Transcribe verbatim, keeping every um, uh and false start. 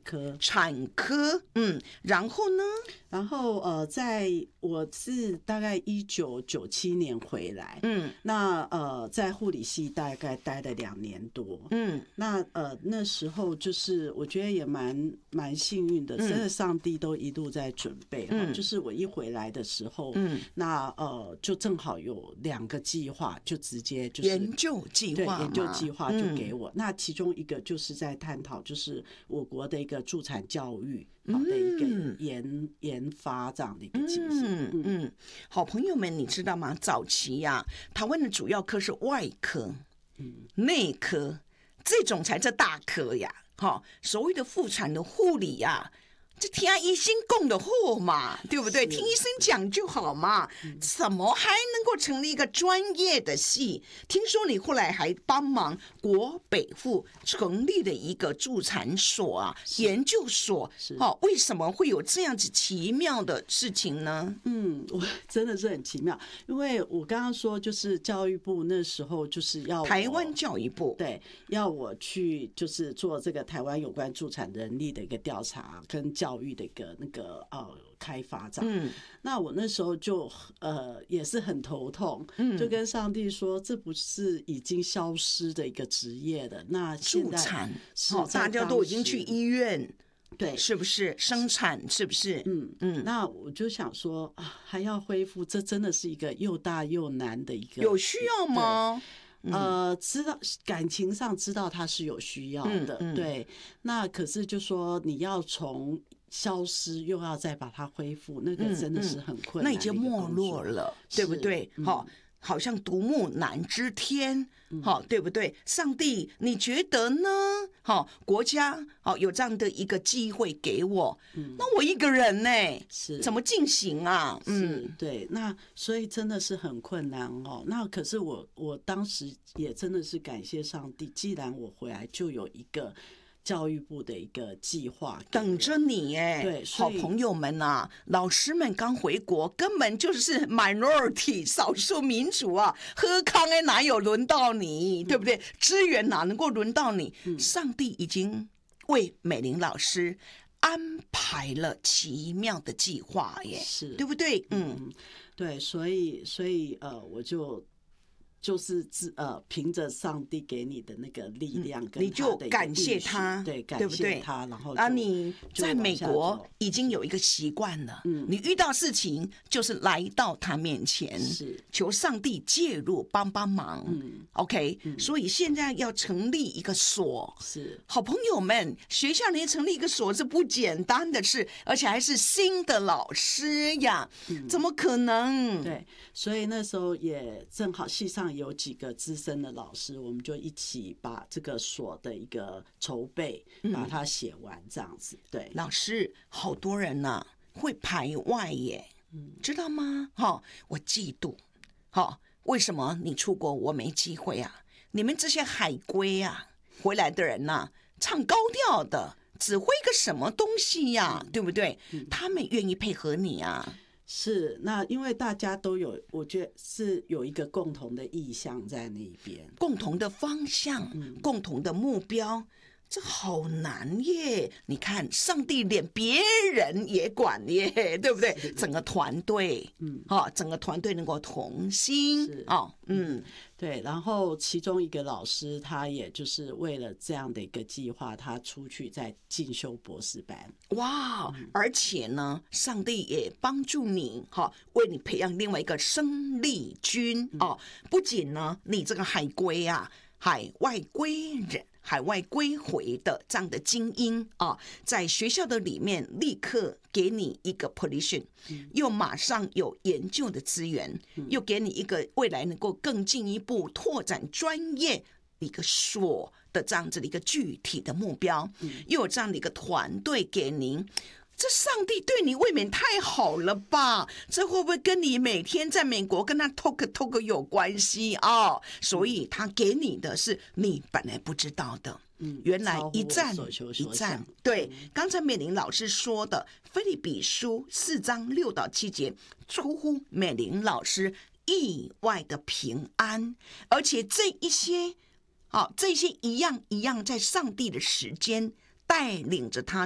科。 产科，嗯，然后呢？ 然后呃，在我是大概一九九七年回来， 嗯， 那呃在护理系大概待了两年多， 嗯， 那呃那时候就是我觉得也蛮蛮幸运的，真的上帝都一路在准备，嗯，就是我一回来的时候，嗯，那呃就正好有两个计划，就直接就是研究计划， 对，研究计划就给我，嗯，那其中一个就是在探讨就是我国的一个助产教育好的一个研研发这样的一个进行。 嗯嗯，好朋友们，你知道吗？早期呀、啊，台湾的主要科是外科、内科，这种才是大科呀。哈，所谓的妇产的护理呀、啊。这听医生供的货嘛，对不对？听医生讲就好嘛，怎么还能够成立一个专业的系？听说你后来还帮忙国北妇成立了一个助产所啊，研究所。哦，为什么会有这样子奇妙的事情呢？ 嗯，我真的是很奇妙，因为我刚刚说就是教育部那时候就是要台湾教育部对要我去就是做这个台湾有关助产人力的一个调查跟教育的一个那个呃开发这样，嗯，那我那时候就呃也是很头痛，嗯，就跟上帝说，这不是已经消失的一个职业了，那现在助产是大家都已经去医院。 对， 是不是生产？是不是？ 嗯嗯。那我就想说啊，还要恢复，这真的是一个又大又难的一个。 有需要吗？ 呃，知道感情上知道他是有需要的，嗯嗯、对。那可是就说你要从消失又要再把它恢复，那个真的是很困难、嗯嗯。 那已经没落了，对不对？好、嗯，好像独木难支天。好，对不对？上帝，你觉得呢？好，国家好有这样的一个机会给我，嗯、那我一个人呢， 是怎么进行啊？ 嗯，对，那所以真的是很困难哦。那可是我我当时也真的是感谢上帝，既然我回来就有一个教育部的一个计划等着你哎， 对， 好朋友们啊，老师们刚回国，根本就是 minority 少数民族啊，喝康哎哪有轮到你，嗯、对不对？资源哪能够轮到你？嗯、上帝已经为美玲老师安排了奇妙的计划耶， 是对不对？嗯， 嗯对，所以所以呃，我就。就是自呃，凭着上帝给你的那个力量跟他的， 你就感谢他， 对，感谢他，然后啊，你在美国已经有一个习惯了，嗯，你遇到事情就是来到他面前， 是求上帝介入帮帮忙，嗯 ，OK，嗯，所以现在要成立一个所， 是好朋友们，学校里成立一个所是不简单的事，而且还是新的老师呀，嗯、怎么可能？ 对，所以那时候也正好系上有几个资深的老师，我们就一起把这个所的一个筹备，把它写完，这样子。对， 老师，好多人呐、啊、会排外耶，嗯，知道吗？哈、哦，我嫉妒。好、哦，为什么你出国我没机会啊？你们这些海归啊，回来的人呐、啊，唱高调的，指挥个什么东西呀、啊？嗯、对不对？嗯、他们愿意配合你啊。 是，那因为大家都有，我觉得是有一个共同的意向在那边， 共同的方向，嗯、共同的目标，这好难耶！你看，上帝连别人也管耶，对不对？整个团队，嗯，好、哦，整个团队能够同心，哦，嗯。 对，然后其中一个老师，他也就是为了这样的一个计划，他出去在进修博士班。 哇！嗯、而且呢，上帝也帮助你，哈，为你培养另外一个生力军哦。不仅呢，你这个海归啊，海外归人。海外归回的这样的精英啊，在学校的里面立刻给你一个 position，嗯、又马上有研究的资源，嗯、又给你一个未来能够更进一步拓展专业一个所的这样子的一个具体的目标，嗯、又有这样的一个团队给您。这上帝对你未免太好了吧？这会不会跟你每天在美国跟他 talk talk 有关系啊、哦？所以他给你的是你本来不知道的。嗯，原来一战一战。对，刚才美玲老师说的《腓立比书》四章六到七节，出乎美玲老师意外的平安，而且这一些，好、哦，这些一样一样，在上帝的时间带领着他。